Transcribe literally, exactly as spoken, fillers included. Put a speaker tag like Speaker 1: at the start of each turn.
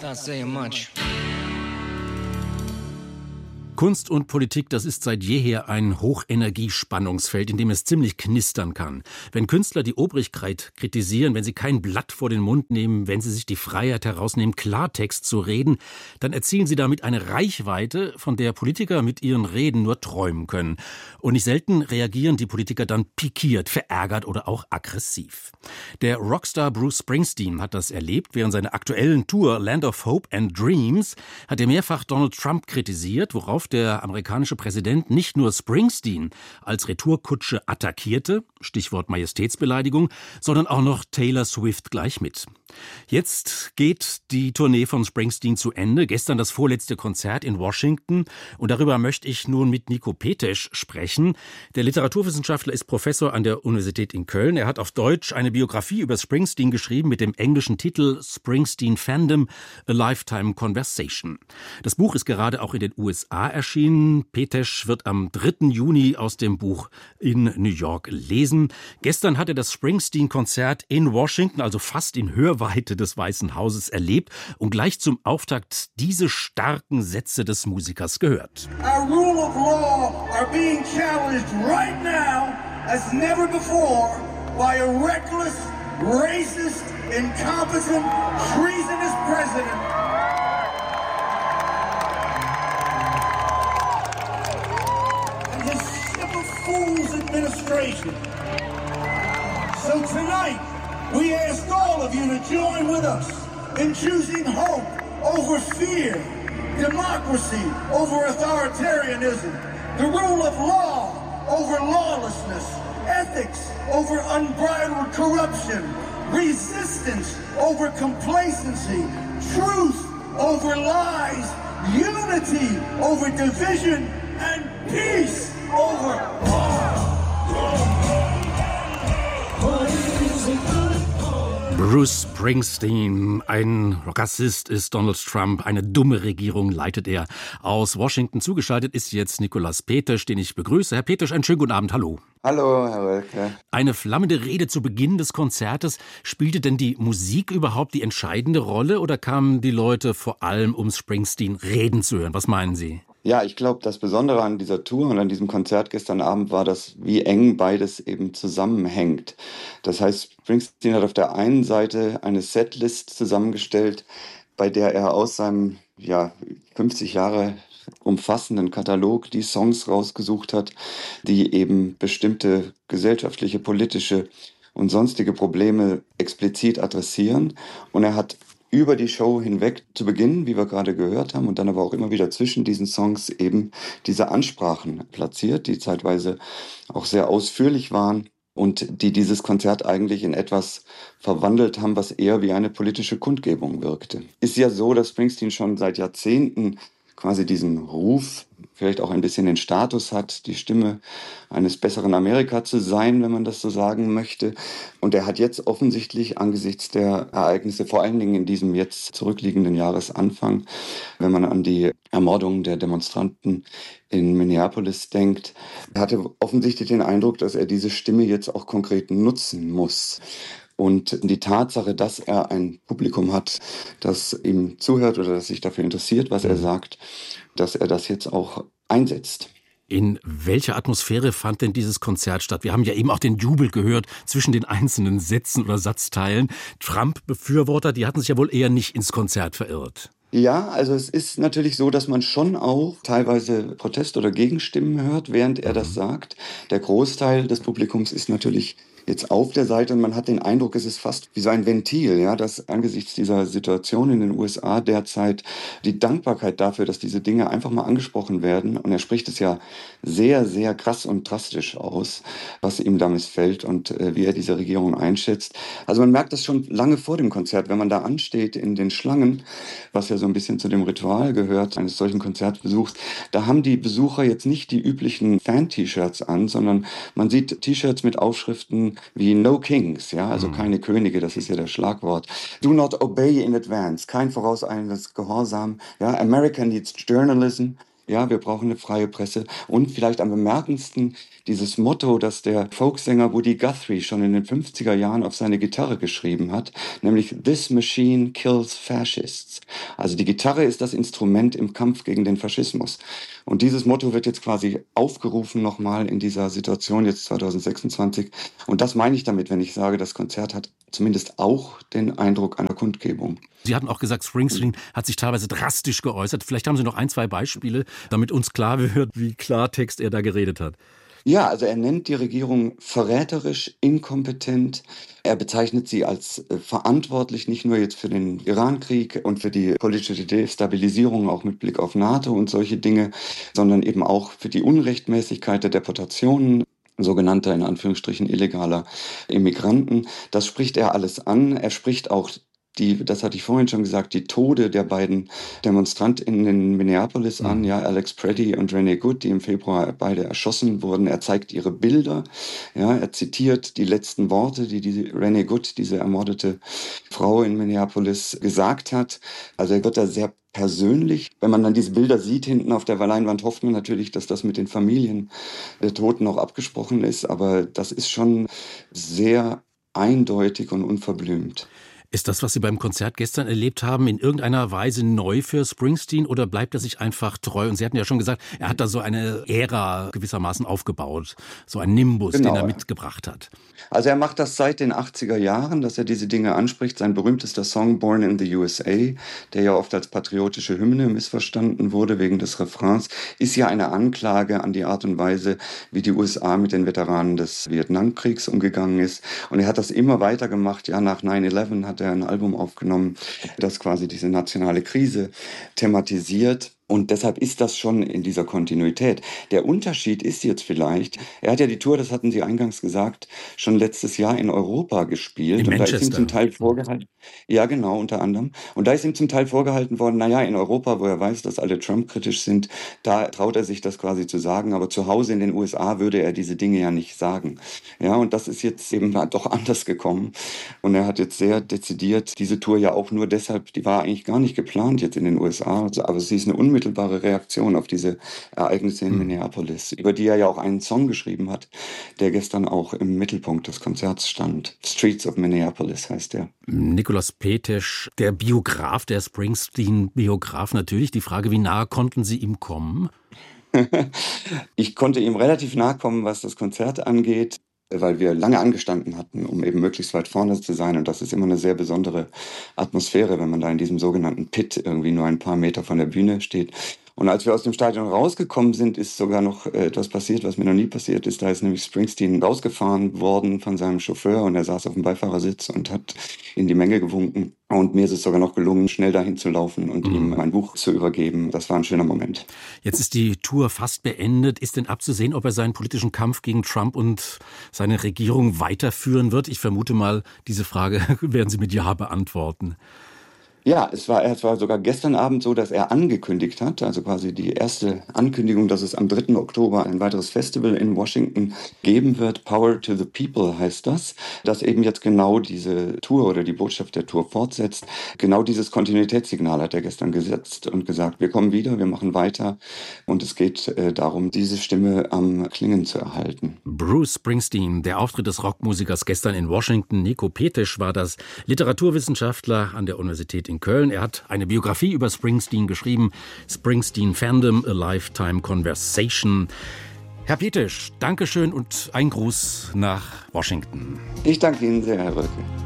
Speaker 1: Not saying much.
Speaker 2: Kunst und Politik, das ist seit jeher ein Hochenergiespannungsfeld, in dem es ziemlich knistern kann. Wenn Künstler die Obrigkeit kritisieren, wenn sie kein Blatt vor den Mund nehmen, wenn sie sich die Freiheit herausnehmen, Klartext zu reden, dann erzielen sie damit eine Reichweite, von der Politiker mit ihren Reden nur träumen können. Und nicht selten reagieren die Politiker dann pikiert, verärgert oder auch aggressiv. Der Rockstar Bruce Springsteen hat das erlebt. Während seiner aktuellen Tour Land of Hope and Dreams hat er mehrfach Donald Trump kritisiert, worauf der amerikanische Präsident nicht nur Springsteen als Retourkutsche attackierte, Stichwort Majestätsbeleidigung, sondern auch noch Taylor Swift gleich mit. Jetzt geht die Tournee von Springsteen zu Ende. Gestern das vorletzte Konzert in Washington. Und darüber möchte ich nun mit Nico Petesch sprechen. Der Literaturwissenschaftler ist Professor an der Universität in Köln. Er hat auf Deutsch eine Biografie über Springsteen geschrieben mit dem englischen Titel Springsteen Fandom, A Lifetime Conversation. Das Buch ist gerade auch in den U S A erschienen. Petesch wird am dritten Juni aus dem Buch in New York lesen. Gestern hat er das Springsteen-Konzert in Washington, also fast in Hörweite des Weißen Hauses, erlebt und gleich zum Auftakt diese starken Sätze des Musikers gehört.
Speaker 3: Our rule of law are being challenged right now as never before by a reckless, racist, incompetent, treasonous president. And his civil fools administration. So tonight, we ask all of you to join with us in choosing hope over fear, democracy over authoritarianism, the rule of law over lawlessness, ethics over unbridled corruption, resistance over complacency, truth over lies, unity over division, and peace over war.
Speaker 2: Bruce Springsteen, ein Rassist ist Donald Trump, eine dumme Regierung leitet er. Aus Washington zugeschaltet ist jetzt Nikolaus Petesch, den ich begrüße. Herr Petesch, einen schönen guten Abend, hallo.
Speaker 4: Hallo, Herr Welke.
Speaker 2: Eine flammende Rede zu Beginn des Konzertes. Spielte denn die Musik überhaupt die entscheidende Rolle oder kamen die Leute vor allem, um Springsteen reden zu hören? Was meinen Sie?
Speaker 4: Ja, ich glaube, das Besondere an dieser Tour und an diesem Konzert gestern Abend war, dass wie eng beides eben zusammenhängt. Das heißt, Springsteen hat auf der einen Seite eine Setlist zusammengestellt, bei der er aus seinem ja, fünfzig Jahre umfassenden Katalog die Songs rausgesucht hat, die eben bestimmte gesellschaftliche, politische und sonstige Probleme explizit adressieren. Und er hat über die Show hinweg zu Beginn, wie wir gerade gehört haben, und dann aber auch immer wieder zwischen diesen Songs eben diese Ansprachen platziert, die zeitweise auch sehr ausführlich waren und die dieses Konzert eigentlich in etwas verwandelt haben, was eher wie eine politische Kundgebung wirkte. Ist ja so, dass Springsteen schon seit Jahrzehnten quasi diesen Ruf, vielleicht auch ein bisschen den Status hat, die Stimme eines besseren Amerika zu sein, wenn man das so sagen möchte. Und er hat jetzt offensichtlich angesichts der Ereignisse, vor allen Dingen in diesem jetzt zurückliegenden Jahresanfang, wenn man an die Ermordung der Demonstranten in Minneapolis denkt, er hatte offensichtlich den Eindruck, dass er diese Stimme jetzt auch konkret nutzen muss. Und die Tatsache, dass er ein Publikum hat, das ihm zuhört oder das sich dafür interessiert, was er sagt, dass er das jetzt auch einsetzt.
Speaker 2: In welcher Atmosphäre fand denn dieses Konzert statt? Wir haben ja eben auch den Jubel gehört zwischen den einzelnen Sätzen oder Satzteilen. Trump-Befürworter, die hatten sich ja wohl eher nicht ins Konzert verirrt.
Speaker 4: Ja, also es ist natürlich so, dass man schon auch teilweise Protest- oder Gegenstimmen hört, während er das sagt. Der Großteil des Publikums ist natürlich jetzt auf der Seite und man hat den Eindruck, es ist fast wie so ein Ventil, ja, dass angesichts dieser Situation in den U S A derzeit die Dankbarkeit dafür, dass diese Dinge einfach mal angesprochen werden, und er spricht es ja sehr, sehr krass und drastisch aus, was ihm da missfällt und äh, wie er diese Regierung einschätzt. Also man merkt das schon lange vor dem Konzert, wenn man da ansteht in den Schlangen, was ja so ein bisschen zu dem Ritual gehört eines solchen Konzertbesuchs, da haben die Besucher jetzt nicht die üblichen Fan-T-Shirts an, sondern man sieht T-Shirts mit Aufschriften wie No Kings, ja, also keine Könige, das ist ja das Schlagwort. Do not obey in advance, kein vorauseilendes Gehorsam, ja, America needs journalism, ja, wir brauchen eine freie Presse. Und vielleicht am bemerkendsten dieses Motto, das der Folksänger Woody Guthrie schon in den fünfziger Jahren auf seine Gitarre geschrieben hat, nämlich This machine kills fascists. Also die Gitarre ist das Instrument im Kampf gegen den Faschismus. Und dieses Motto wird jetzt quasi aufgerufen nochmal in dieser Situation jetzt zwanzig sechsundzwanzig. Und das meine ich damit, wenn ich sage, das Konzert hat zumindest auch den Eindruck einer Kundgebung.
Speaker 2: Sie hatten auch gesagt, Springsteen hat sich teilweise drastisch geäußert. Vielleicht haben Sie noch ein, zwei Beispiele, damit uns klar wird, wie Klartext er da geredet hat.
Speaker 4: Ja, also er nennt die Regierung verräterisch, inkompetent. Er bezeichnet sie als äh, verantwortlich, nicht nur jetzt für den Irankrieg und für die politische Destabilisierung, auch mit Blick auf NATO und solche Dinge, sondern eben auch für die Unrechtmäßigkeit der Deportationen sogenannter, in Anführungsstrichen, illegaler Immigranten. Das spricht er alles an. Er spricht auch die, das hatte ich vorhin schon gesagt, die Tode der beiden DemonstrantInnen in Minneapolis an, ja, Alex Preddy und Renee Good, die im Februar beide erschossen wurden. Er zeigt ihre Bilder, ja, er zitiert die letzten Worte, die die Renee Good, diese ermordete Frau in Minneapolis, gesagt hat. Also er wird da sehr persönlich. Wenn man dann diese Bilder sieht hinten auf der Leinwand, hofft man natürlich, dass das mit den Familien der Toten auch abgesprochen ist, aber das ist schon sehr eindeutig und unverblümt.
Speaker 2: Ist das, was Sie beim Konzert gestern erlebt haben, in irgendeiner Weise neu für Springsteen oder bleibt er sich einfach treu? Und Sie hatten ja schon gesagt, er hat da so eine Ära gewissermaßen aufgebaut, so ein Nimbus, genau, den er mitgebracht hat.
Speaker 4: Also er macht das seit den achtziger Jahren, dass er diese Dinge anspricht. Sein berühmtester Song Born in the U S A, der ja oft als patriotische Hymne missverstanden wurde wegen des Refrains, ist ja eine Anklage an die Art und Weise, wie die U S A mit den Veteranen des Vietnamkriegs umgegangen ist. Und er hat das immer weiter gemacht. Ja, nach nine eleven hat er ein Album aufgenommen, das quasi diese nationale Krise thematisiert. Und deshalb ist das schon in dieser Kontinuität. Der Unterschied ist jetzt vielleicht, er hat ja die Tour, das hatten Sie eingangs gesagt, schon letztes Jahr in Europa gespielt.
Speaker 2: In
Speaker 4: und
Speaker 2: Manchester.
Speaker 4: Da ist ihm zum Teil vorgehalten. Ja, genau, unter anderem. Und da ist ihm zum Teil vorgehalten worden, naja, in Europa, wo er weiß, dass alle Trump-kritisch sind, da traut er sich das quasi zu sagen. Aber zu Hause in den U S A würde er diese Dinge ja nicht sagen. Ja, und das ist jetzt eben doch anders gekommen. Und er hat jetzt sehr dezidiert diese Tour ja auch nur deshalb, die war eigentlich gar nicht geplant jetzt in den U S A, aber sie ist eine unmittelbare Reaktion auf diese Ereignisse in mhm. Minneapolis, über die er ja auch einen Song geschrieben hat, der gestern auch im Mittelpunkt des Konzerts stand. Streets of Minneapolis heißt der.
Speaker 2: Nikolaus Petesch, der Biograf, der Springsteen-Biograf natürlich. Die Frage, wie nahe konnten Sie ihm kommen?
Speaker 4: Ich konnte ihm relativ nahe kommen, was das Konzert angeht, weil wir lange angestanden hatten, um eben möglichst weit vorne zu sein. Und das ist immer eine sehr besondere Atmosphäre, wenn man da in diesem sogenannten Pit irgendwie nur ein paar Meter von der Bühne steht. Und als wir aus dem Stadion rausgekommen sind, ist sogar noch etwas passiert, was mir noch nie passiert ist. Da ist nämlich Springsteen rausgefahren worden von seinem Chauffeur und er saß auf dem Beifahrersitz und hat in die Menge gewunken. Und mir ist es sogar noch gelungen, schnell dahin zu laufen und mhm. ihm mein Buch zu übergeben. Das war ein schöner Moment.
Speaker 2: Jetzt ist die Tour fast beendet. Ist denn abzusehen, ob er seinen politischen Kampf gegen Trump und seine Regierung weiterführen wird? Ich vermute mal, diese Frage werden Sie mit Ja beantworten.
Speaker 4: Ja, es war, es war sogar gestern Abend so, dass er angekündigt hat, also quasi die erste Ankündigung, dass es am dritten Oktober ein weiteres Festival in Washington geben wird. Power to the People heißt das, das eben jetzt genau diese Tour oder die Botschaft der Tour fortsetzt. Genau dieses Kontinuitätssignal hat er gestern gesetzt und gesagt, wir kommen wieder, wir machen weiter und es geht äh, darum, diese Stimme am Klingen zu erhalten.
Speaker 2: Bruce Springsteen, der Auftritt des Rockmusikers gestern in Washington. Nico Petesch war das, Literaturwissenschaftler an der Universität in Köln. Er hat eine Biografie über Springsteen geschrieben. Springsteen Fandom, A Lifetime Conversation. Herr Petesch, Dankeschön und ein Gruß nach Washington.
Speaker 4: Ich danke Ihnen sehr, Herr Röcke.